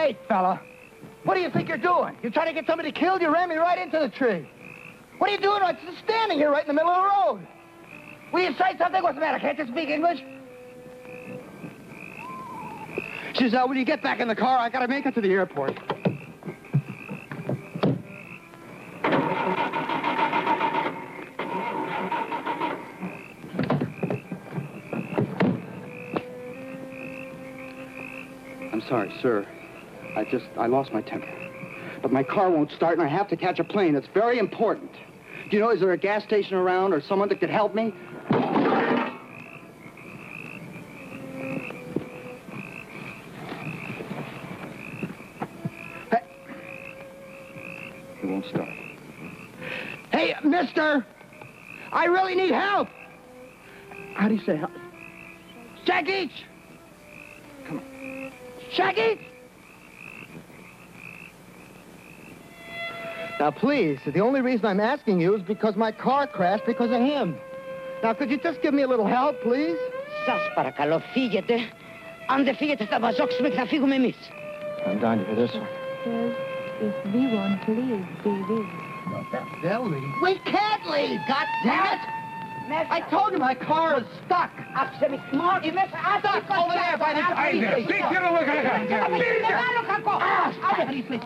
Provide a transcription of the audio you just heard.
Hey, fella. What do you think you're doing? You're trying to get somebody killed? You ran me right into the tree. What are you doing? I'm just standing here right in the middle of the road. Will you say something? What's the matter? Can't you speak English? Giselle, will you get back in the car? I gotta make it to the airport. I'm sorry, sir. I lost my temper. But my car won't start, and I have to catch a plane. It's very important. Do you know, is there a gas station around or someone that could help me? Hey. It won't start. Hey, mister! I really need help! How do you say help? Shaggy! Come on. Shaggy! Now, please, the only reason I'm asking you is because my car crashed because of him. Now, could you just give me a little help, please? Σας παρακαλώ, φύγετε. Αν δεν φύγετε, θα μας ζώξουμε και θα φύγουμε εμείς. I'm dying to hear this one. If we want to leave, we will. They'll leave. We can't leave, God damn it! I told you my car is stuck. Stuck over there by the... Look.